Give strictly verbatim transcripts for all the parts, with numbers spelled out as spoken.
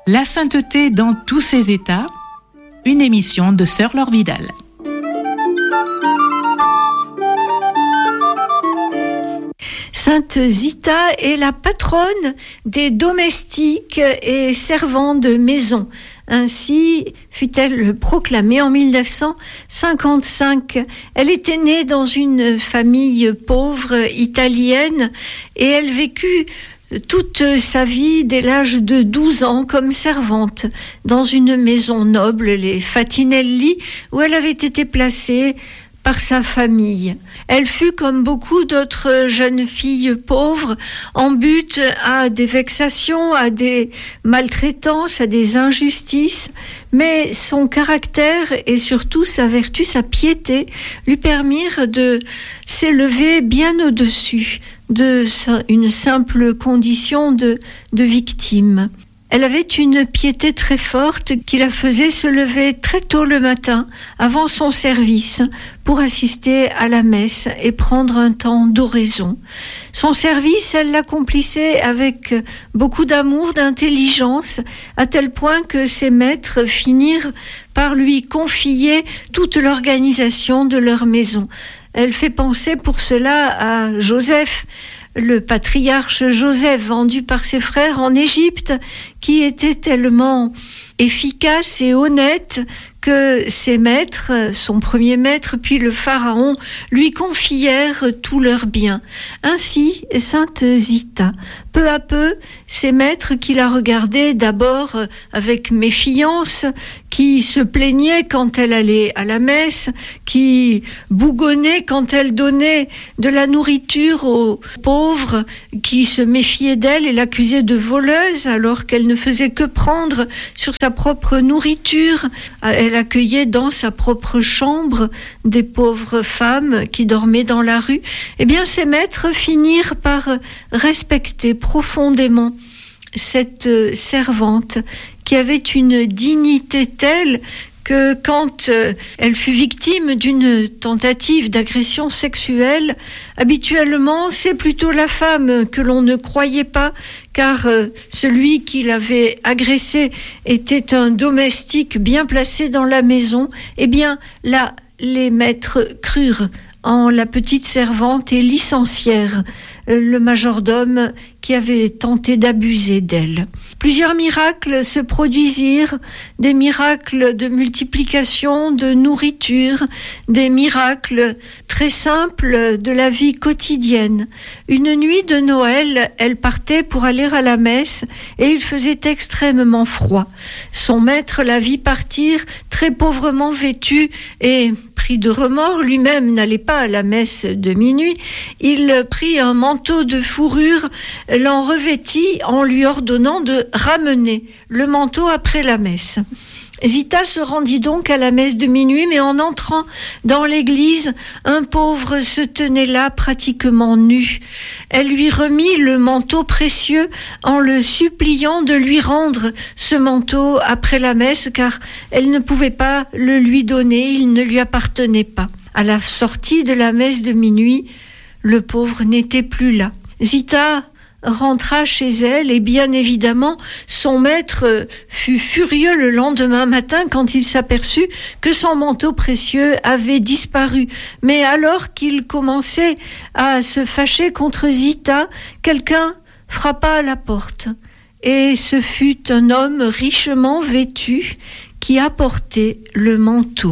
La sainteté dans tous ses états, une émission de Sœur Laure Vidal. Sainte Zita est la patronne des domestiques et servants de maison. Ainsi fut-elle proclamée en mille neuf cent cinquante-cinq. Elle était née dans une famille pauvre italienne et elle vécut toute sa vie dès l'âge de douze ans comme servante dans une maison noble, les Fatinelli, où elle avait été placée par sa famille. Elle fut, comme beaucoup d'autres jeunes filles pauvres, en but à des vexations, à des maltraitances, à des injustices, mais son caractère et surtout sa vertu, sa piété, lui permirent de s'élever bien au-dessus de une simple condition de, de victime. Elle avait une piété très forte qui la faisait se lever très tôt le matin, avant son service, pour assister à la messe et prendre un temps d'oraison. Son service, elle l'accomplissait avec beaucoup d'amour, d'intelligence, à tel point que ses maîtres finirent par lui confier toute l'organisation de leur maison. Elle fait penser pour cela à Joseph, le patriarche Joseph, vendu par ses frères en Égypte, qui était tellement efficace et honnête que ses maîtres, son premier maître, puis le pharaon, lui confièrent tous leurs biens. Ainsi, Sainte Zita, peu à peu, ses maîtres qui la regardaient d'abord avec méfiance, qui se plaignaient quand elle allait à la messe, qui bougonnaient quand elle donnait de la nourriture aux pauvres, qui se méfiaient d'elle et l'accusaient de voleuse alors qu'elle ne faisait que prendre sur sa propre nourriture. Elle accueillait dans sa propre chambre des pauvres femmes qui dormaient dans la rue. Eh bien, ses maîtres finirent par respecter profondément cette servante qui avait une dignité telle que quand elle fut victime d'une tentative d'agression sexuelle, habituellement, c'est plutôt la femme que l'on ne croyait pas, car celui qui l'avait agressée était un domestique bien placé dans la maison. Eh bien, là, les maîtres crurent en la petite servante et licencièrent le majordome qui avait tenté d'abuser d'elle. Plusieurs miracles se produisirent, des miracles de multiplication de nourriture, des miracles très simples de la vie quotidienne. Une nuit de Noël, elle partait pour aller à la messe et il faisait extrêmement froid. Son maître la vit partir très pauvrement vêtue et, pris de remords, lui-même n'allait pas à la messe de minuit. Il prit un manteau de fourrure, l'en revêtit en lui ordonnant de ramener le manteau après la messe. Zita se rendit donc à la messe de minuit, mais en entrant dans l'église, un pauvre se tenait là pratiquement nu. Elle lui remit le manteau précieux en le suppliant de lui rendre ce manteau après la messe, car elle ne pouvait pas le lui donner, il ne lui appartenait pas. À la sortie de la messe de minuit, le pauvre n'était plus là. Zita rentra chez elle et bien évidemment son maître fut furieux le lendemain matin quand il s'aperçut que son manteau précieux avait disparu. Mais alors qu'il commençait à se fâcher contre Zita, quelqu'un frappa à la porte et ce fut un homme richement vêtu qui apportait le manteau.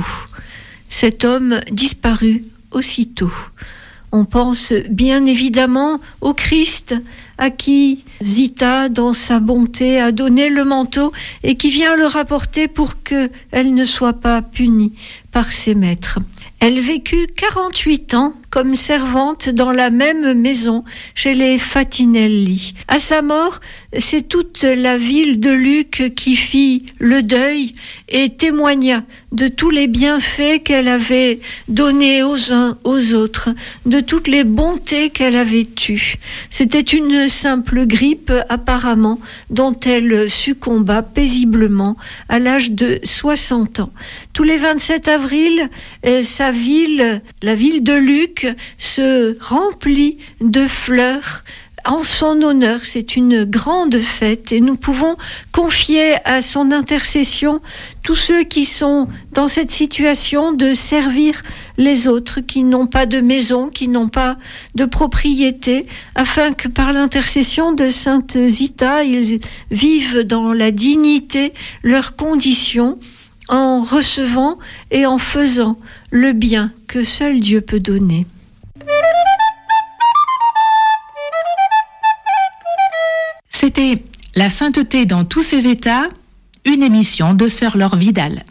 Cet homme disparut aussitôt. On pense bien évidemment au Christ à qui Zita, dans sa bonté, a donné le manteau et qui vient le rapporter pour qu'elle ne soit pas punie par ses maîtres. Elle vécut quarante-huit ans comme servante dans la même maison chez les Fatinelli. À sa mort, c'est toute la ville de Lucques qui fit le deuil et témoigna de tous les bienfaits qu'elle avait donnés aux uns aux autres, de toutes les bontés qu'elle avait eues. C'était une simple grippe apparemment dont elle succomba paisiblement à l'âge de soixante ans. Tous les vingt-sept avril, sa ville, la ville de Lucques, se remplit de fleurs en son honneur. C'est une grande fête et nous pouvons confier à son intercession tous ceux qui sont dans cette situation de servir les autres, qui n'ont pas de maison, qui n'ont pas de propriété, afin que par l'intercession de Sainte Zita, ils vivent dans la dignité leurs conditions, en recevant et en faisant le bien que seul Dieu peut donner. C'était La sainteté dans tous ses états, une émission de Sœur Laure Vidal.